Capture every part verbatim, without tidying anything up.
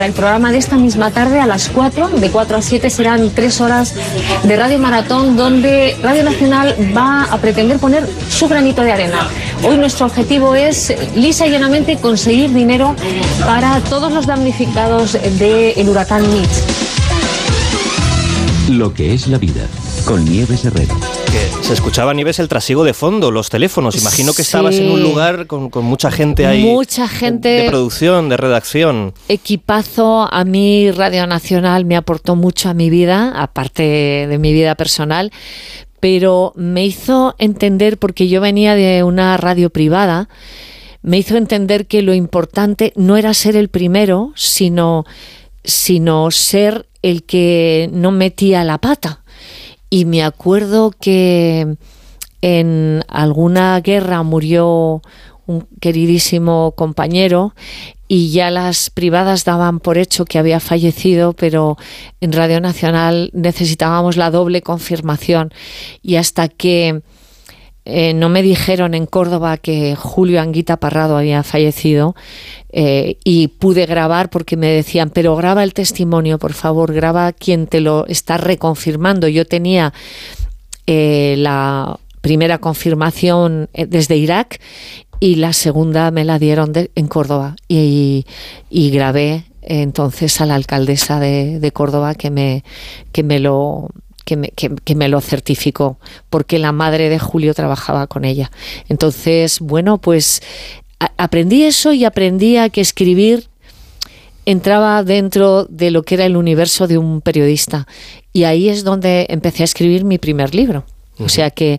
El programa de esta misma tarde a las cuatro, de cuatro a siete, serán tres horas de Radio Maratón, donde Radio Nacional va a pretender poner su granito de arena. Hoy nuestro objetivo es, lisa y llanamente, conseguir dinero para todos los damnificados del huracán Mitch. Lo que es la vida, con Nieves Herrero. Que se escuchaba, Nieves, el trasiego de fondo, los teléfonos. Imagino que estabas sí. en un lugar con, con mucha gente ahí. Mucha gente. De producción, de redacción. Equipazo. A mí Radio Nacional me aportó mucho a mi vida, aparte de mi vida personal, pero me hizo entender, porque yo venía de una radio privada, me hizo entender que lo importante no era ser el primero, sino, sino ser el que no metía la pata. Y me acuerdo que en alguna guerra murió un queridísimo compañero y ya las privadas daban por hecho que había fallecido, pero en Radio Nacional necesitábamos la doble confirmación. Y hasta que eh, no me dijeron en Córdoba que Julio Anguita Parrado había fallecido, eh, y pude grabar, porque me decían, pero graba el testimonio, por favor, graba quien te lo está reconfirmando. Yo tenía eh, la primera confirmación desde Irak y la segunda me la dieron de, en Córdoba, y, y grabé entonces a la alcaldesa de, de Córdoba que me, que me lo... Que me, que, que me lo certificó, porque la madre de Julio trabajaba con ella. Entonces, bueno, pues a, aprendí eso, y aprendí a que escribir entraba dentro de lo que era el universo de un periodista. Y ahí es donde empecé a escribir mi primer libro. Uh-huh. O sea que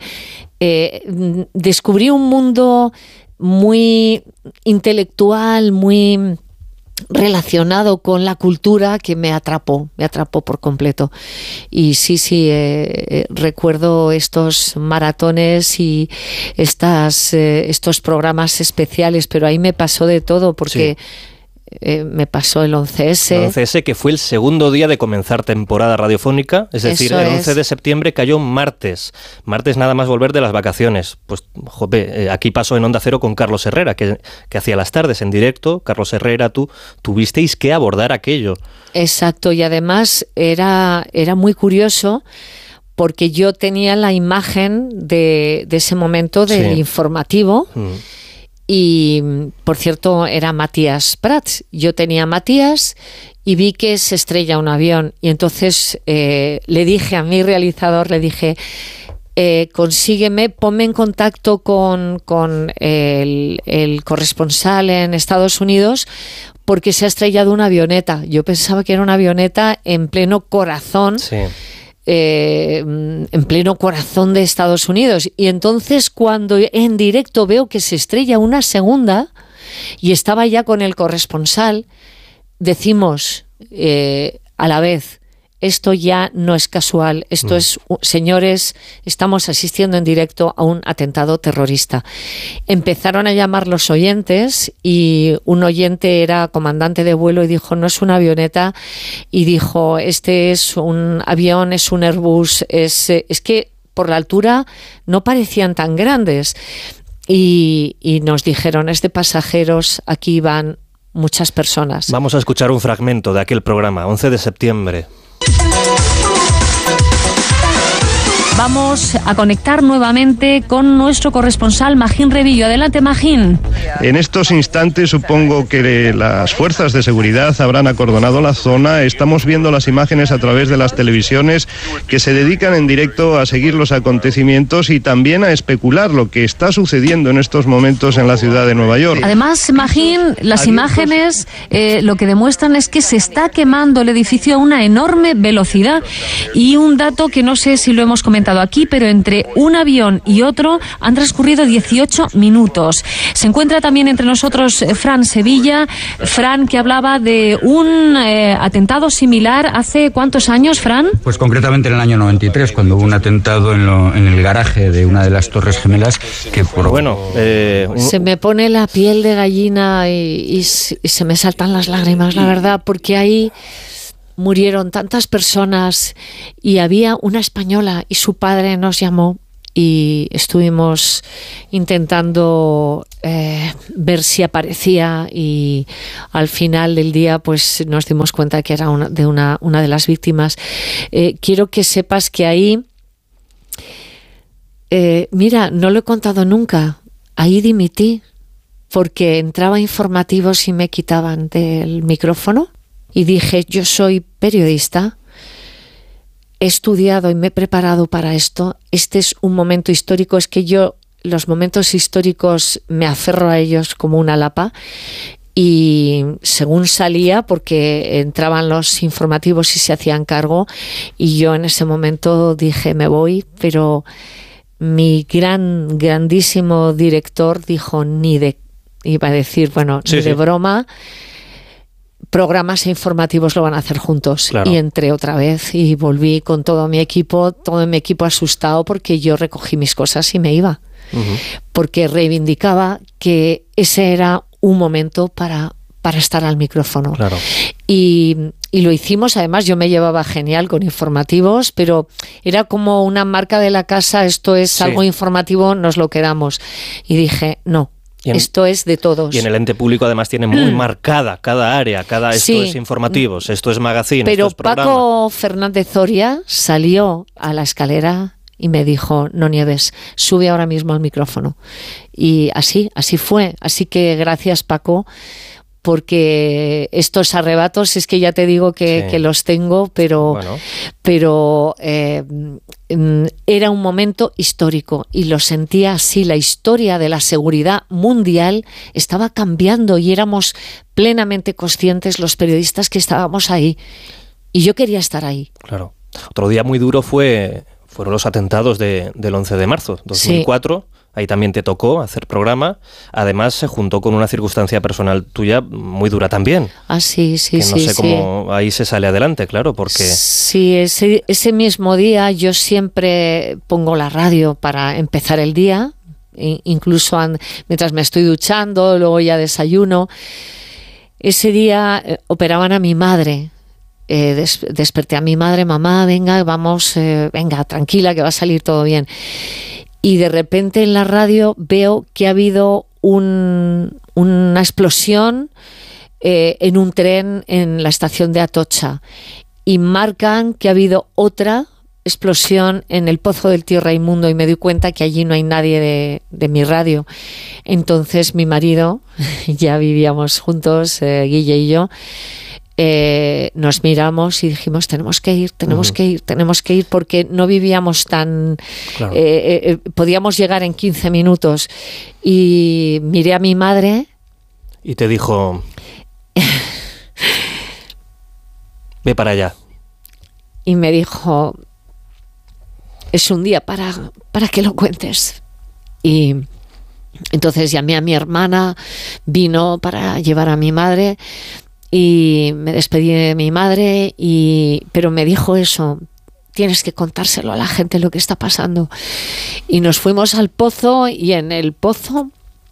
eh, descubrí un mundo muy intelectual, muy relacionado con la cultura, que me atrapó, me atrapó por completo. Y sí, sí, eh, eh, recuerdo estos maratones y estas, eh, estos programas especiales, pero ahí me pasó de todo, porque... Sí. Eh, me pasó el once ese. El once ese, que fue el segundo día de comenzar temporada radiofónica, es decir, Eso el once es. de septiembre cayó martes, martes nada más volver de las vacaciones. Pues, jope, eh, aquí pasó en Onda Cero con Carlos Herrera, que, que hacía las tardes en directo. Carlos Herrera, tú tuvisteis que abordar aquello. Exacto, y además era, era muy curioso, porque yo tenía la imagen de, de ese momento del sí. informativo. Mm. Y, por cierto, era Matías Prats. Yo tenía a Matías y vi que se estrella un avión. Y entonces eh, le dije a mi realizador, le dije, eh, consígueme, ponme en contacto con, con el, el corresponsal en Estados Unidos, porque se ha estrellado una avioneta. Yo pensaba que era una avioneta en pleno corazón. Sí. Eh, en pleno corazón de Estados Unidos, y entonces cuando en directo veo que se estrella una segunda y estaba ya con el corresponsal, decimos eh, a la vez, esto ya no es casual, esto mm. es, señores, estamos asistiendo en directo a un atentado terrorista. Empezaron a llamar los oyentes, y un oyente era comandante de vuelo y dijo, no es una avioneta, y dijo, este es un avión, es un Airbus, es, es que por la altura no parecían tan grandes. Y, y nos dijeron, es de pasajeros, aquí van muchas personas. Vamos a escuchar un fragmento de aquel programa, once de septiembre. Vamos a conectar nuevamente con nuestro corresponsal Magín Rebillo. Adelante, Magín. En estos instantes supongo que las fuerzas de seguridad habrán acordonado la zona. Estamos viendo las imágenes a través de las televisiones que se dedican en directo a seguir los acontecimientos y también a especular lo que está sucediendo en estos momentos en la ciudad de Nueva York. Además, Magín, las imágenes eh, lo que demuestran es que se está quemando el edificio a una enorme velocidad. Y un dato que no sé si lo hemos comentado aquí, pero entre un avión y otro han transcurrido dieciocho minutos. Se encuentra también entre nosotros Fran Sevilla. Fran, que hablaba de un eh, atentado similar hace ¿cuántos años, Fran? Pues concretamente en el año noventa y tres, cuando hubo un atentado en, lo, en el garaje de una de las Torres Gemelas que por... Bueno, eh, un... se me pone la piel de gallina y, y, y se me saltan las lágrimas, la verdad, porque ahí murieron tantas personas y había una española y su padre nos llamó y estuvimos intentando eh, ver si aparecía, y al final del día pues nos dimos cuenta que era una de, una, una de las víctimas. Eh, quiero que sepas que ahí, eh, mira, no lo he contado nunca, ahí dimití porque entraba a informativos y me quitaban del micrófono y dije, yo soy periodista, he estudiado y me he preparado para esto, este es un momento histórico, es que yo los momentos históricos me aferro a ellos como una lapa, y según salía, porque entraban los informativos y se hacían cargo, y yo en ese momento dije me voy, pero mi gran, grandísimo director dijo ni de, iba a decir, bueno, sí, ni sí. de broma, programas informativos lo van a hacer juntos. Claro. Y entré otra vez y volví con todo mi equipo, todo mi equipo asustado, porque yo recogí mis cosas y me iba. Uh-huh. Porque reivindicaba que ese era un momento para, para estar al micrófono. Claro. Y, y lo hicimos, además yo me llevaba genial con informativos, pero era como una marca de la casa, esto es sí. algo informativo, nos lo quedamos. Y dije, no. En, esto es de todos. Y en el ente público además tiene muy mm. marcada cada área, cada esto sí. es informativos, esto es magazine, pero esto es programa. Paco Fernández Zoria salió a la escalera y me dijo, no Nieves, sube ahora mismo al micrófono. Y así, así fue. Así que gracias, Paco, porque estos arrebatos es que ya te digo que, sí. que los tengo, pero, bueno. pero eh, era un momento histórico y lo sentía así. La historia de la seguridad mundial estaba cambiando y éramos plenamente conscientes los periodistas que estábamos ahí, y yo quería estar ahí. Claro. Otro día muy duro fue fueron los atentados de, del once de marzo de dos mil cuatro. Sí. Ahí también te tocó hacer programa. Además, se juntó con una circunstancia personal tuya muy dura también. Ah, sí, sí, que no sí. sé sí. cómo ahí se sale adelante, claro, porque... Sí, ese, ese mismo día yo siempre pongo la radio para empezar el día, incluso an, mientras me estoy duchando, luego ya desayuno. Ese día eh, operaban a mi madre. Eh, des, desperté a mi madre, mamá, venga, vamos, eh, venga, tranquila, que va a salir todo bien. Y de repente en la radio veo que ha habido un, una explosión eh, en un tren en la estación de Atocha, y marcan que ha habido otra explosión en el Pozo del Tío Raimundo, y me doy cuenta que allí no hay nadie de, de mi radio. Entonces mi marido, ya vivíamos juntos, eh, Guille y yo, Eh, nos miramos y dijimos tenemos que ir, tenemos uh-huh. que ir, tenemos que ir, porque no vivíamos tan claro. eh, eh, podíamos llegar en quince minutos. Y miré a mi madre y te dijo ve para allá, y me dijo es un día para, para que lo cuentes. Y entonces llamé a mi hermana, vino para llevar a mi madre, y me despedí de mi madre, y pero me dijo eso, tienes que contárselo a la gente lo que está pasando. Y nos fuimos al pozo, y en el pozo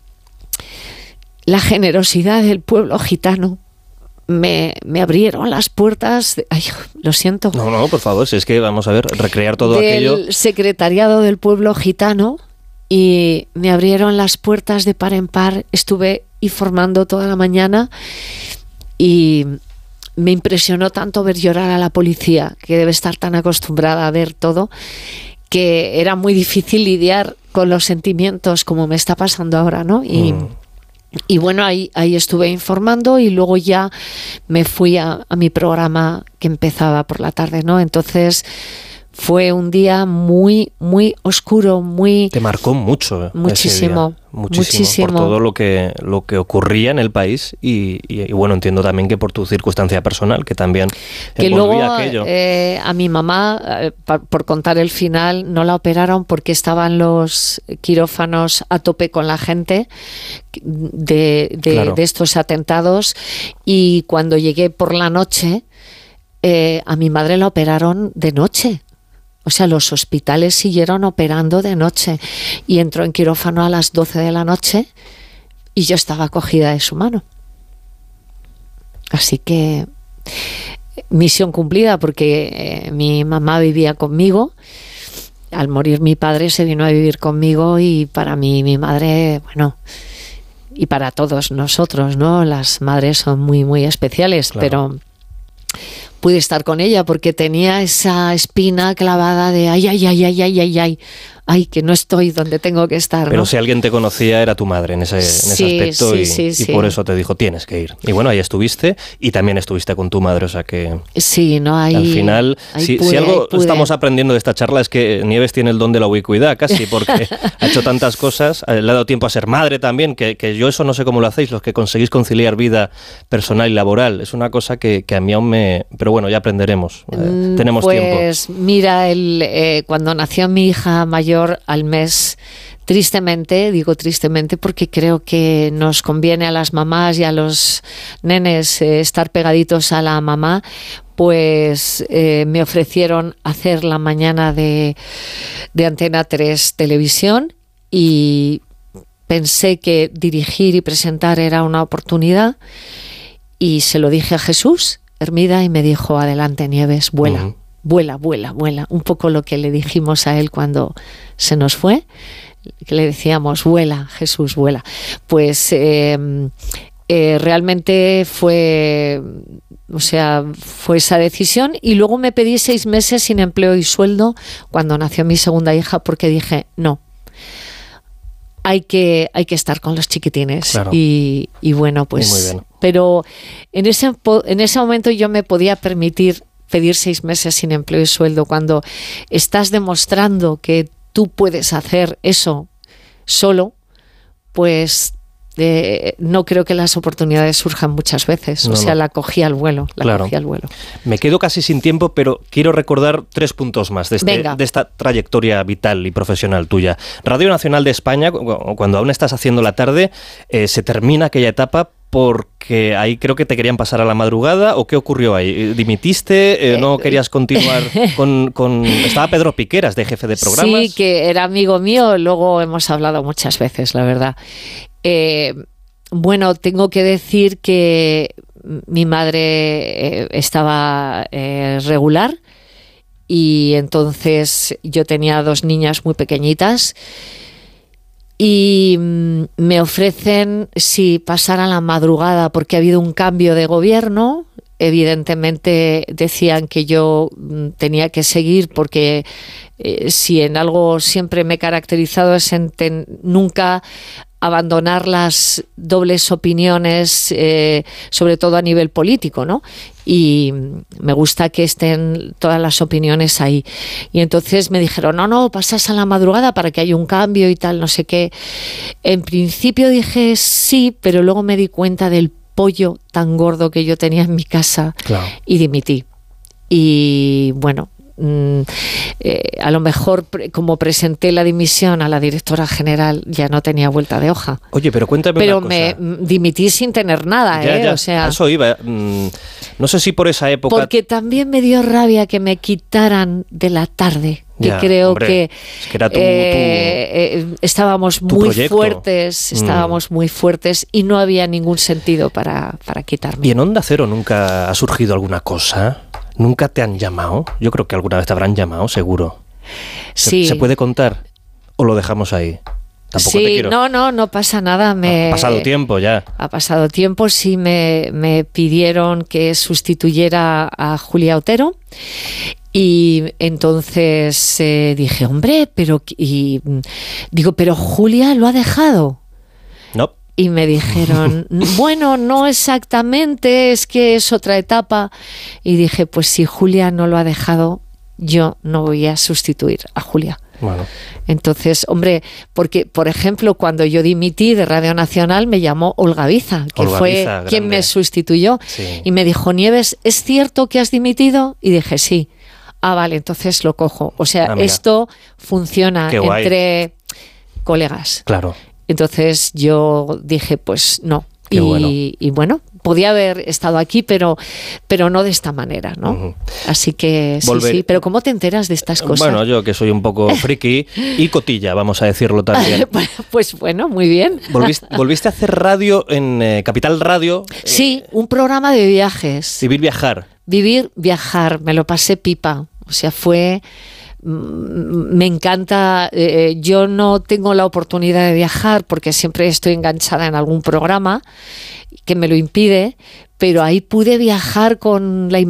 la generosidad del pueblo gitano, me, me abrieron las puertas de, ay, lo siento. No, no, por favor, si es que vamos a ver, recrear todo del aquello. Del secretariado del pueblo gitano, y me abrieron las puertas de par en par. Estuve informando toda la mañana, y me impresionó tanto ver llorar a la policía, que debe estar tan acostumbrada a ver todo, que era muy difícil lidiar con los sentimientos como me está pasando ahora, ¿no? Y, mm. y bueno, ahí, ahí estuve informando, y luego ya me fui a, a mi programa que empezaba por la tarde, ¿no? Entonces fue un día muy, muy oscuro, muy... Te marcó mucho. Muchísimo. Muchísimo, muchísimo. Por todo lo que, lo que ocurría en el país, y, y, y bueno, entiendo también que por tu circunstancia personal, que también que envolvía luego, aquello. Eh, a mi mamá, eh, por, por contar el final, no la operaron porque estaban los quirófanos a tope con la gente de, de, claro. de estos atentados, y cuando llegué por la noche, eh, a mi madre la operaron de noche. O sea, los hospitales siguieron operando de noche, y entró en quirófano a las doce de la noche, y yo estaba cogida de su mano. Así que misión cumplida, porque eh, mi mamá vivía conmigo, al morir mi padre se vino a vivir conmigo y para mí mi madre, bueno, y para todos nosotros, ¿no? Las madres son muy, muy especiales, claro. Pero pude estar con ella porque tenía esa espina clavada de ay, ay, ay, ay, ay, ay, ay, ay, que no estoy donde tengo que estar. Pero ¿no? Si alguien te conocía era tu madre en ese, en sí, ese aspecto sí, y, sí, y sí. por eso te dijo tienes que ir. Y bueno, ahí estuviste y también estuviste con tu madre, o sea que sí, no hay. Al final, si, pude, si algo estamos aprendiendo de esta charla es que Nieves tiene el don de la ubicuidad casi, porque ha hecho tantas cosas, le ha dado tiempo a ser madre también, que, que yo eso no sé cómo lo hacéis, los que conseguís conciliar vida personal y laboral. Es una cosa que, que a mí aún me... Pero bueno, ya aprenderemos. Eh, tenemos pues, tiempo. Pues mira, el, eh, cuando nació mi hija mayor al mes, tristemente, digo tristemente porque creo que nos conviene a las mamás y a los nenes eh, estar pegaditos a la mamá, pues eh, me ofrecieron hacer la mañana de, de Antena tres Televisión y pensé que dirigir y presentar era una oportunidad y se lo dije a Jesús Hermida y me dijo, adelante Nieves, vuela. Uh-huh. Vuela, vuela, vuela. Un poco lo que le dijimos a él cuando se nos fue, que le decíamos, vuela, Jesús, vuela. Pues eh, eh, realmente fue, o sea, fue esa decisión y luego me pedí seis meses sin empleo y sueldo cuando nació mi segunda hija porque dije, no, hay que, hay que estar con los chiquitines. Claro. y, y bueno, pues... Muy bien. Pero en ese, en ese momento yo me podía permitir pedir seis meses sin empleo y sueldo cuando estás demostrando que tú puedes hacer eso solo, pues eh, no creo que las oportunidades surjan muchas veces. No, o sea, no. la cogí al vuelo, la claro. cogí al vuelo. Me quedo casi sin tiempo, pero quiero recordar tres puntos más de, este, de esta trayectoria vital y profesional tuya. Radio Nacional de España, cuando aún estás haciendo la tarde, eh, se termina aquella etapa porque ahí creo que te querían pasar a la madrugada, ¿o qué ocurrió ahí? ¿Dimitiste? Eh, ¿No querías continuar con, con...? Estaba Pedro Piqueras de jefe de programas. Sí, que era amigo mío, luego hemos hablado muchas veces, la verdad. Eh, bueno, tengo que decir que mi madre eh, estaba eh, regular y entonces yo tenía dos niñas muy pequeñitas. Y me ofrecen si pasar a la madrugada porque ha habido un cambio de gobierno. Evidentemente decían que yo tenía que seguir porque eh, si en algo siempre me he caracterizado es en ten, nunca abandonar las dobles opiniones, eh, sobre todo a nivel político, ¿no? Y me gusta que estén todas las opiniones ahí. Y entonces me dijeron, no, no, pasas a la madrugada para que haya un cambio y tal, no sé qué. En principio dije sí, pero luego me di cuenta del pollo tan gordo que yo tenía en mi casa, claro. Y dimití. Y bueno... Eh, a lo mejor pre- como presenté la dimisión a la directora general ya no tenía vuelta de hoja. Oye, pero cuéntame pero una cosa. me dimití sin tener nada, ya, ¿eh? Ya, o sea, a eso iba. No sé si por esa época... Porque también me dio rabia que me quitaran de la tarde. Que ya, creo hombre, que, es que era tu, eh, eh, estábamos tu muy proyecto. fuertes, estábamos mm. muy fuertes y no había ningún sentido para, para quitarme. ¿Y en Onda Cero nunca ha surgido alguna cosa? ¿Nunca te han llamado? Yo creo que alguna vez te habrán llamado, seguro. ¿Se, sí. ¿Se puede contar? ¿O lo dejamos ahí? Tampoco sí, te quiero... no, no, no pasa nada. Me, ha pasado tiempo ya. Ha pasado tiempo, sí me, me pidieron que sustituyera a Julia Otero y entonces eh, dije, hombre, pero... Y, digo, pero Julia lo ha dejado. No. Y me dijeron, bueno, no exactamente, es que es otra etapa. Y dije, pues si Julia no lo ha dejado, yo no voy a sustituir a Julia. Bueno. Entonces, hombre, porque, por ejemplo, cuando yo dimití de Radio Nacional, me llamó Olga Biza, que Olga fue Biza, quien grande. me sustituyó. Sí. Y me dijo, Nieves, ¿es cierto que has dimitido? Y dije, sí. Ah, vale, entonces lo cojo. O sea, ah, esto funciona entre colegas. Claro. Entonces yo dije, pues no. Qué y, bueno. y bueno, podía haber estado aquí, pero, pero no de esta manera, ¿no? Uh-huh. Así que sí, Volver. sí. Pero ¿cómo te enteras de estas cosas? Bueno, yo que soy un poco friki y cotilla, vamos a decirlo también. Pues bueno, muy bien. ¿Volviste, volviste a hacer radio en eh, Capital Radio? Sí, eh, un programa de viajes. Vivir, viajar. Vivir, viajar. Me lo pasé pipa. O sea, fue... me encanta. Eh, yo no tengo la oportunidad de viajar porque siempre estoy enganchada en algún programa que me lo impide, pero ahí pude viajar con la